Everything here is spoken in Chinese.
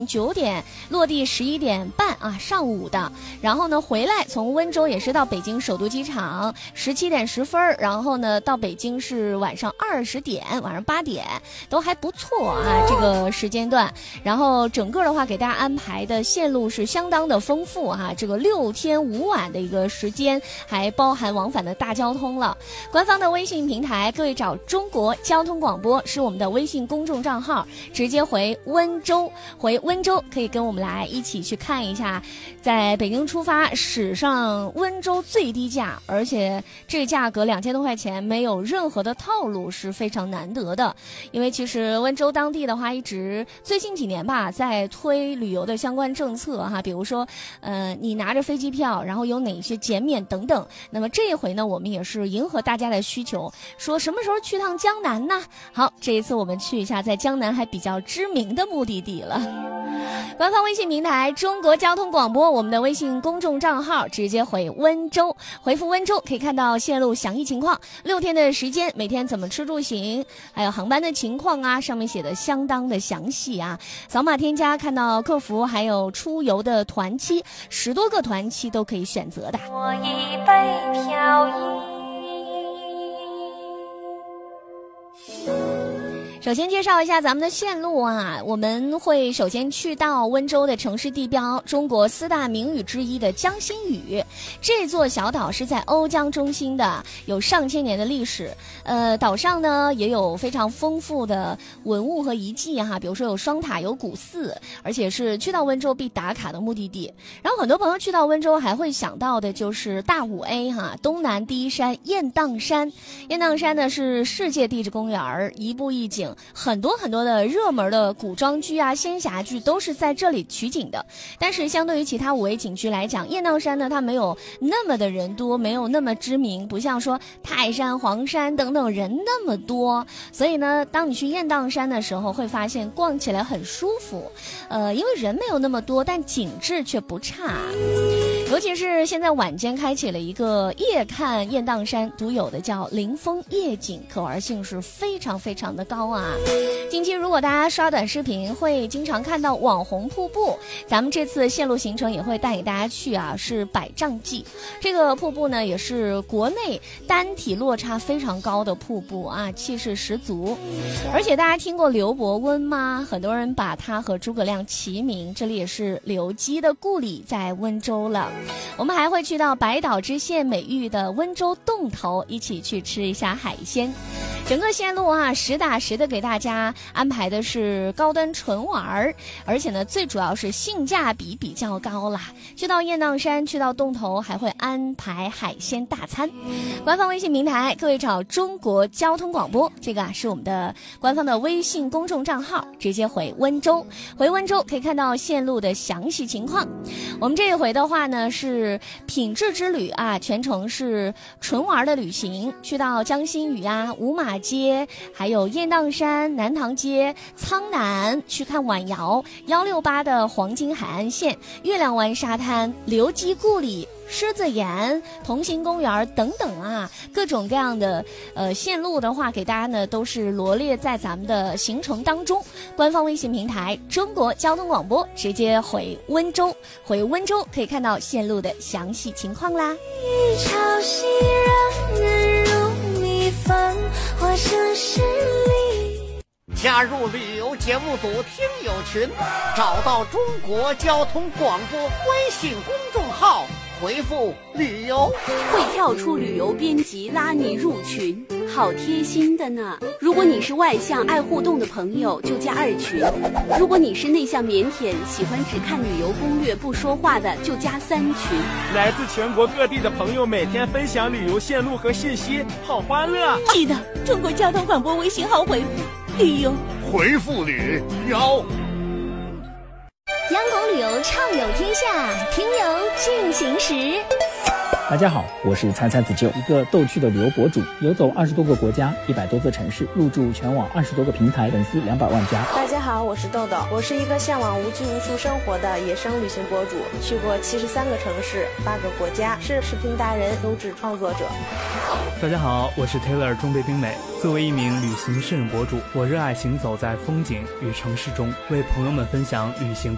9点落地11点半啊，上午的。然后呢，回来从温州也是到北京首都机场17点10分，然后呢到北京是晚上20点，晚上8点，都还不错啊，这个时间段。然后整个的话给大家安排的线路是相当的丰富哈，这个6天5晚的一个时间，还包含往返的大交通了。官方的微信平台，各位找中国交通广播是我们的微信公众账号，直接回温州，回温州可以跟我们来一起去看一下，在北京出发史上温州最低价，而且这个价格2000多块钱，没有任何的套路，是非常难得的。因为其实温州当地的话，一直最近几年吧，在推旅游的相关政策哈，比如说你拿着飞机票，然后有哪些减免等等。那么这一回呢，我们也是迎合大家的需求，说什么时候去趟江南呢？好，这一次我们去一下在江南还比较知名的目的地了。官方微信平台中国交通广播，我们的微信公众账号，直接回温州，回复温州可以看到线路详细情况，6天的时间，每天怎么吃住行，还有航班的情况啊，上面写的相当的详细啊。扫码添加看到客服，还有出游的团期，10多个团期都可以选择的。我一杯飘逸。首先介绍一下咱们的线路啊，我们会首先去到温州的城市地标，中国4大名屿之一的江心屿。这座小岛是在瓯江中心的，有上千年的历史。岛上呢也有非常丰富的文物和遗迹哈，比如说有双塔，有古寺，而且是去到温州必打卡的目的地。然后很多朋友去到温州还会想到的就是大5A 哈，东南第一山雁荡山。雁荡山呢是世界地质公园，一步一景。很多的热门的古装剧啊、仙侠剧都是在这里取景的。但是相对于其他5A 景区来讲，雁荡山呢它没有那么的人多，没有那么知名，不像说泰山、黄山等等人那么多。所以呢，当你去雁荡山的时候，会发现逛起来很舒服。因为人没有那么多，但景致却不差。尤其是现在晚间开启了一个夜看雁荡山独有的叫临风夜景，可玩性是非常的高啊。近期如果大家刷短视频，会经常看到网红瀑布，咱们这次线路行程也会带给大家去啊，是百丈记。这个瀑布呢，也是国内单体落差非常高的瀑布啊，气势十足。而且大家听过刘伯温吗？很多人把他和诸葛亮齐名，这里也是刘基的故里，在温州了。我们还会去到百岛之县美誉的温州洞头，一起去吃一下海鲜。整个线路啊，实打实的给大家安排的是高端纯玩，而且呢，最主要是性价比比较高啦。去到雁荡山，去到洞头，还会安排海鲜大餐。官方微信平台，各位找中国交通广播，这个啊是我们的官方的微信公众账号，直接回温州，回温州可以看到线路的详细情况。我们这一回的话呢，是品质之旅啊，全程是纯玩的旅行，去到江心屿啊、五马街，还有雁荡山、南塘街、苍南，去看晚瑶168的黄金海岸线、月亮湾沙滩、刘基故里、狮子岩、同行公园等等啊，各种各样的线路的话，给大家呢都是罗列在咱们的行程当中。官方微信平台中国交通广播，直接回温州，回温州可以看到线路的详细情况啦。潮汐让人如蜜蜂，化成诗里。 加入旅游节目组听友群，找到中国交通广播微信公众号，回复旅游会跳出旅游编辑拉你入群，好贴心的呢。如果你是外向爱互动的朋友，就加2群；如果你是内向腼腆喜欢只看旅游攻略不说话的，就加3群。 来自全国各地的朋友每天分享旅游线路和信息，好欢乐。 记得中国交通广播微信号回复旅游， 回复旅游。 央广旅游畅游天下，听友进行时。 大家好，我是参参子舅，一个逗趣的旅游博主，游走20多个国家，100多座城市，入驻全网20多个平台，粉丝200万加。 大家好，我是豆豆，我是一个向往无拘无束生活的野生旅行博主，去过73个城市，8个国家，是视频达人、优质创作者。 大家好，我是 Taylor 中北冰美。作为一名旅行摄影博主，我热爱行走在风景与城市中，为朋友们分享旅行